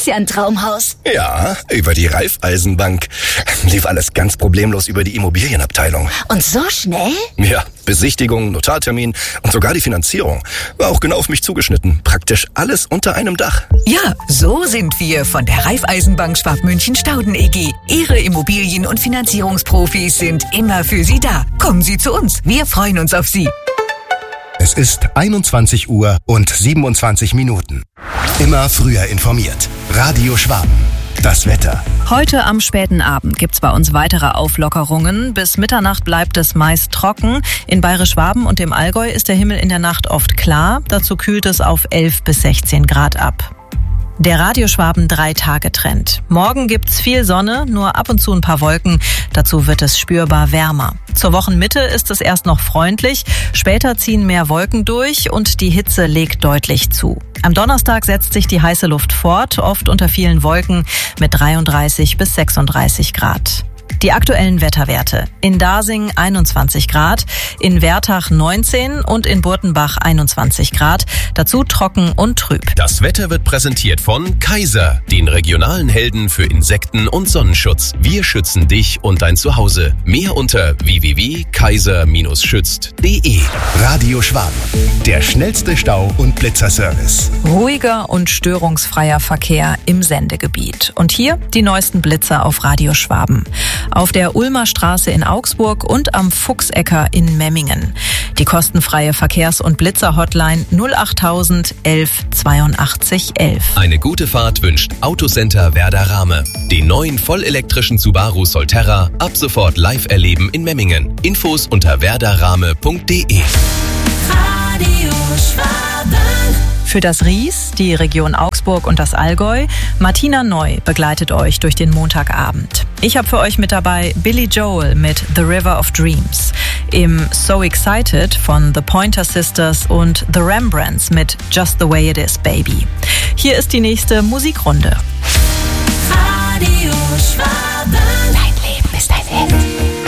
ist ja ein Traumhaus. Ja, über die Raiffeisenbank. Lief alles ganz problemlos über die Immobilienabteilung. Und so schnell? Ja, Besichtigung, Notartermin und sogar die Finanzierung. War auch genau auf mich zugeschnitten. Praktisch alles unter einem Dach. Ja, so sind wir von der Raiffeisenbank Schwabmünchen-Stauden EG. Ihre Immobilien- und Finanzierungsprofis sind immer für Sie da. Kommen Sie zu uns. Wir freuen uns auf Sie. Es ist 21 Uhr und 27 Minuten. Immer früher informiert. Radio Schwaben. Das Wetter. Heute am späten Abend gibt's bei uns weitere Auflockerungen. Bis Mitternacht bleibt es meist trocken. In Bayerisch-Schwaben und dem Allgäu ist der Himmel in der Nacht oft klar. Dazu kühlt es auf 11 bis 16 Grad ab. Der Radio Schwaben 3-Tage-Trend. Morgen gibt's viel Sonne, nur ab und zu ein paar Wolken. Dazu wird es spürbar wärmer. Zur Wochenmitte ist es erst noch freundlich. Später ziehen mehr Wolken durch und die Hitze legt deutlich zu. Am Donnerstag setzt sich die heiße Luft fort, oft unter vielen Wolken mit 33 bis 36 Grad. Die aktuellen Wetterwerte. In Dasing 21 Grad, in Wertach 19 und in Burtenbach 21 Grad. Dazu trocken und trüb. Das Wetter wird präsentiert von Kaiser, den regionalen Helden für Insekten- und Sonnenschutz. Wir schützen dich und dein Zuhause. Mehr unter www.kaiser-schützt.de. Radio Schwaben. Der schnellste Stau- und Blitzerservice. Ruhiger und störungsfreier Verkehr im Sendegebiet. Und hier die neuesten Blitzer auf Radio Schwaben. Auf der Ulmer Straße in Augsburg und am Fuchsecker in Memmingen. Die kostenfreie Verkehrs- und Blitzer-Hotline 08000 11 82 11. Eine gute Fahrt wünscht Autocenter Werder Rahme. Den neuen vollelektrischen Subaru Solterra ab sofort live erleben in Memmingen. Infos unter werderrahme.de. Radio Schwaben. Für das Ries, die Region Augsburg und das Allgäu, Martina Neu begleitet euch durch den Montagabend. Ich habe für euch mit dabei Billy Joel mit The River of Dreams, im So Excited von The Pointer Sisters und The Rembrandts mit Just the Way It Is, Baby. Hier ist die nächste Musikrunde. Radio Schwaben.